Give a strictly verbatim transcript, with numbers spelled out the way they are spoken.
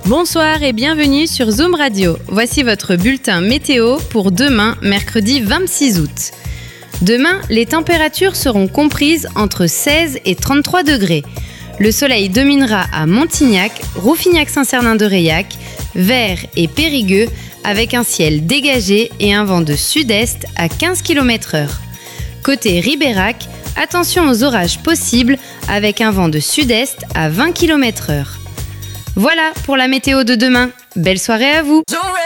Bonsoir et bienvenue sur Zoom Radio. Voici votre bulletin météo pour demain, mercredi vingt-six août. Demain, les températures seront comprises entre seize et trente-trois degrés. Le soleil dominera à Montignac, Rouffignac-Saint-Cernin-de-Reilhac, Vers et Périgueux avec un ciel dégagé et un vent de sud-est à quinze kilomètres heure. Côté Ribérac, attention aux orages possibles avec un vent de sud-est à vingt kilomètres heure. Voilà pour la météo de demain. Belle soirée à vous!